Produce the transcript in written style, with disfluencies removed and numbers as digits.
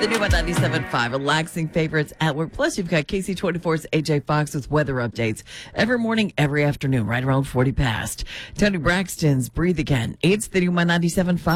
The new one 97.5, relaxing favorites at work. Plus, you've got KC24's AJ Fox with weather updates every morning, every afternoon, right around 40 past. Tony Braxton's Breathe Again. It's the new one 97.5.